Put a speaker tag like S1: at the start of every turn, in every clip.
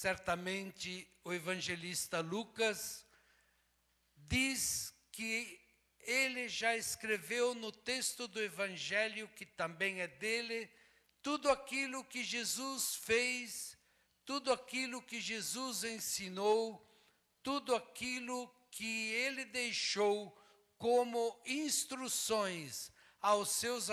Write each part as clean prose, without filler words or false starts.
S1: certamente o evangelista Lucas diz que ele já escreveu no texto do Evangelho, que também é dele, tudo aquilo que Jesus fez, tudo aquilo que Jesus ensinou, tudo aquilo que ele deixou como instruções aos seus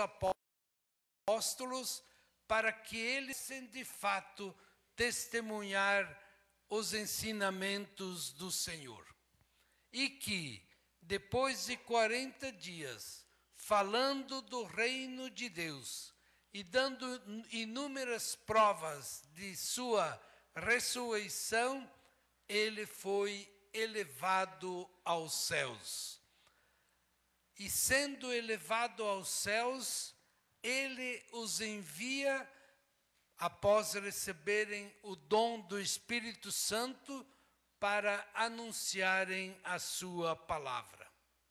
S1: apóstolos, para que eles, de fato, testemunhar os ensinamentos do Senhor. E que, depois de 40 dias, falando do reino de Deus e dando inúmeras provas de sua ressurreição, ele foi elevado aos céus. E sendo elevado aos céus, ele os envia, após receberem o dom do Espírito Santo, para anunciarem a sua palavra.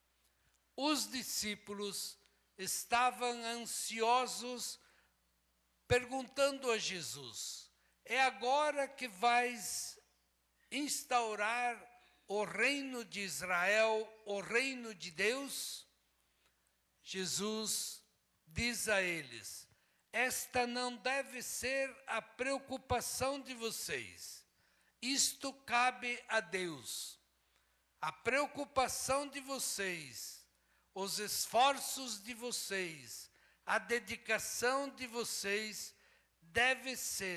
S1: Os discípulos estavam ansiosos, perguntando a Jesus: é agora que vais instaurar o reino de Israel, o reino de Deus? Jesus diz a eles: esta não deve ser a preocupação de vocês. Isto cabe a Deus. A preocupação de vocês, os esforços de vocês, a dedicação de vocês deve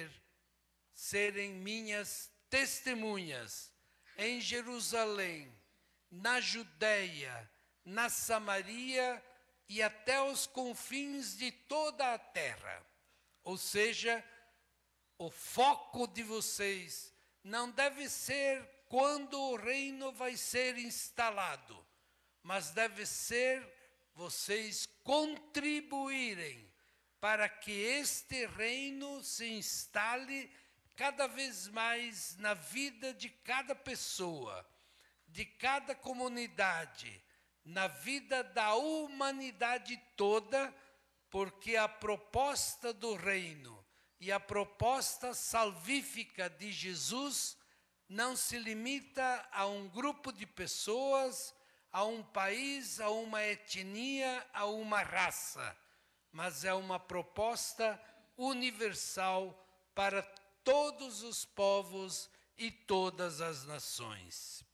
S1: serem minhas testemunhas em Jerusalém, na Judeia, na Samaria e até os confins de toda a terra. Ou seja, o foco de vocês não deve ser quando o reino vai ser instalado, mas deve ser vocês contribuírem para que este reino se instale cada vez mais na vida de cada pessoa, de cada comunidade, na vida da humanidade toda, porque a proposta do reino e a proposta salvífica de Jesus não se limita a um grupo de pessoas, a um país, a uma etnia, a uma raça, mas é uma proposta universal para todos os povos e todas as nações.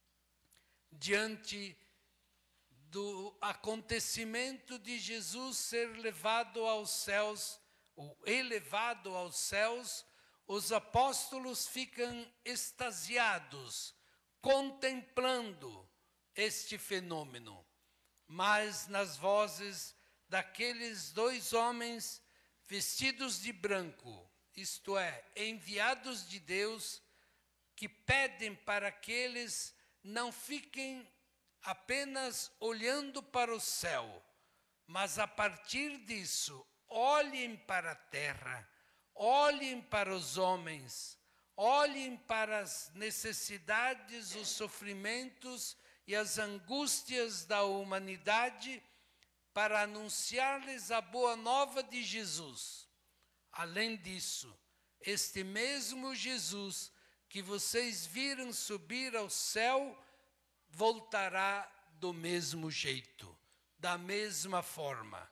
S1: Diante do acontecimento de Jesus ser levado aos céus, ou elevado aos céus, os apóstolos ficam extasiados, contemplando este fenômeno. Mas nas vozes daqueles dois homens vestidos de branco, isto é, enviados de Deus, que pedem para que eles não fiquem apenas olhando para o céu, mas a partir disso, olhem para a terra, olhem para os homens, olhem para as necessidades, os sofrimentos e as angústias da humanidade, para anunciar-lhes a boa nova de Jesus. Além disso, este mesmo Jesus que vocês viram subir ao céu, voltará do mesmo jeito, da mesma forma.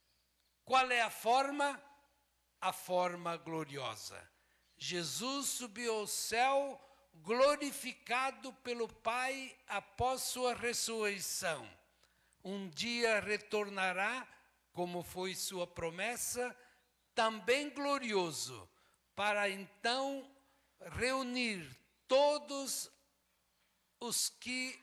S1: Qual é a forma? A forma gloriosa. Jesus subiu ao céu, glorificado pelo Pai após sua ressurreição. Um dia retornará, como foi sua promessa, também glorioso, para então reunir todos os que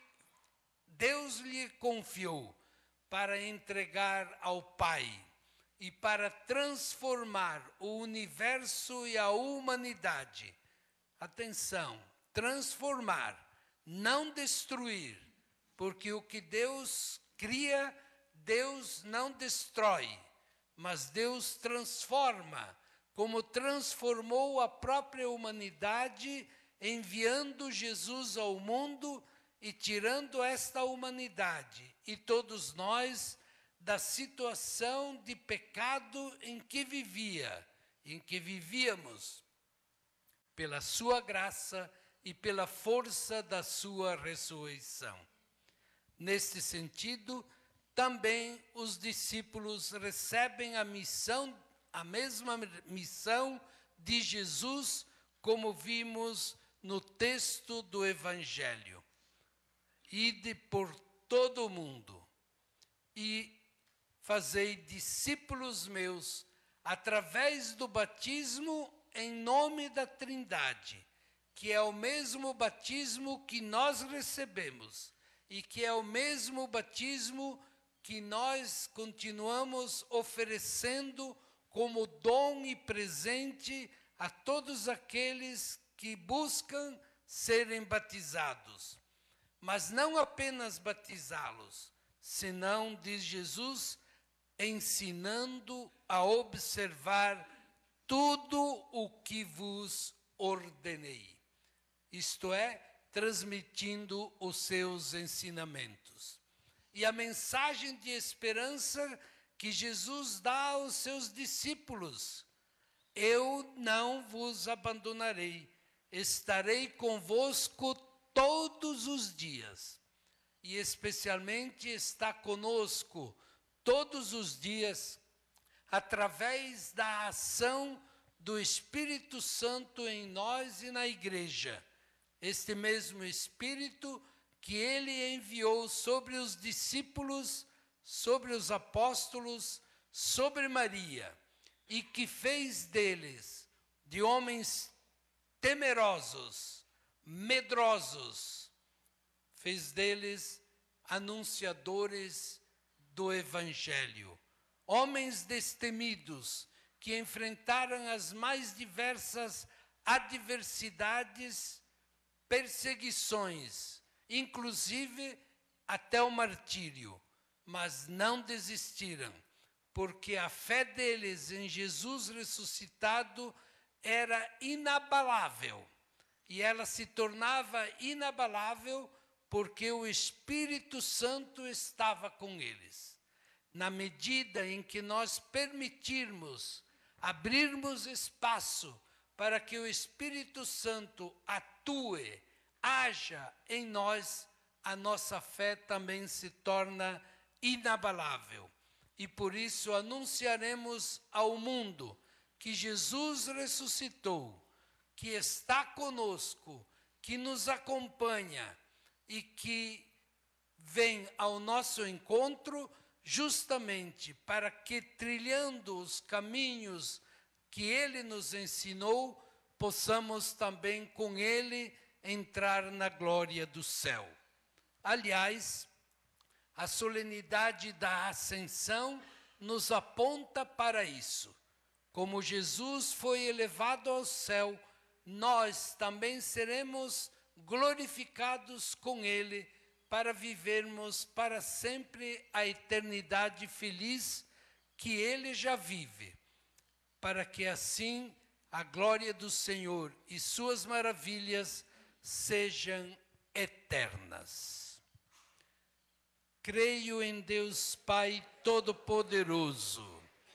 S1: Deus lhe confiou para entregar ao Pai e para transformar o universo e a humanidade. Atenção, transformar, não destruir, porque o que Deus cria, Deus não destrói, mas Deus transforma, como transformou a própria humanidade, enviando Jesus ao mundo e tirando esta humanidade e todos nós da situação de pecado em que vivíamos. pela sua graça e pela força da sua ressurreição. Neste sentido, também os discípulos recebem a mesma missão de Jesus, como vimos no texto do Evangelho. Ide por todo o mundo e fazei discípulos meus através do batismo em nome da Trindade, que é o mesmo batismo que nós recebemos e que é o mesmo batismo que nós continuamos oferecendo como dom e presente a todos aqueles que buscam serem batizados. Mas não apenas batizá-los, senão, diz Jesus, ensinando a observar tudo o que vos ordenei. Isto é, transmitindo os seus ensinamentos. E a mensagem de esperança que Jesus dá aos seus discípulos: eu não vos abandonarei, estarei convosco todos os dias. E especialmente está conosco todos os dias, através da ação do Espírito Santo em nós e na igreja. Este mesmo Espírito que ele enviou sobre os discípulos, sobre os apóstolos, sobre Maria, e que fez deles, de homens temerosos, medrosos, fez deles anunciadores do Evangelho, homens destemidos que enfrentaram as mais diversas adversidades, perseguições, inclusive até o martírio, mas não desistiram, porque a fé deles em Jesus ressuscitado era inabalável, e ela se tornava inabalável porque o Espírito Santo estava com eles. Na medida em que nós permitirmos, abrirmos espaço para que o Espírito Santo atue, haja em nós, a nossa fé também se torna inabalável. E por isso anunciaremos ao mundo que Jesus ressuscitou, que está conosco, que nos acompanha e que vem ao nosso encontro justamente para que, trilhando os caminhos que ele nos ensinou, possamos também com ele entrar na glória do céu. Aliás, a solenidade da Ascensão nos aponta para isso. Como Jesus foi elevado ao céu, nós também seremos glorificados com ele para vivermos para sempre a eternidade feliz que ele já vive, para que assim a glória do Senhor e suas maravilhas sejam eternas. Creio em Deus Pai Todo-Poderoso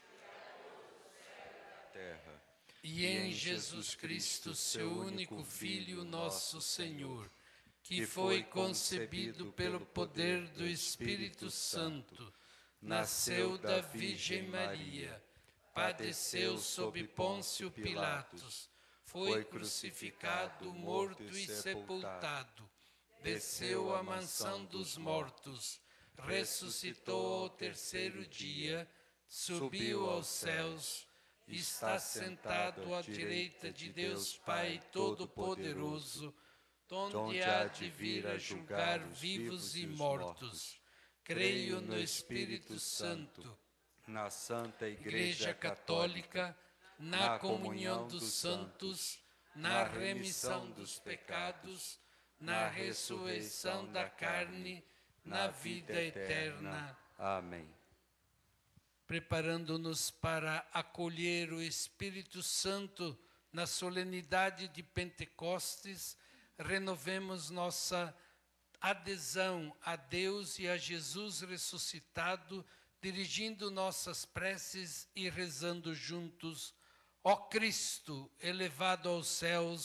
S1: e em Jesus Cristo, seu único Filho, nosso Senhor, que foi concebido pelo poder do Espírito Santo, nasceu da Virgem Maria, padeceu sob Pôncio Pilatos, foi crucificado, morto e sepultado, desceu à mansão dos mortos, ressuscitou ao terceiro dia, subiu aos céus, está sentado à direita de Deus Pai Todo-Poderoso, donde há de vir a julgar vivos e mortos. Creio no Espírito Santo,
S2: na Santa
S1: Igreja Católica, na comunhão dos santos, na remissão dos pecados, na ressurreição da carne, na vida eterna.
S2: Amém.
S1: Preparando-nos para acolher o Espírito Santo na solenidade de Pentecostes, renovemos nossa adesão a Deus e a Jesus ressuscitado, dirigindo nossas preces e rezando juntos: ó Cristo, elevado aos céus,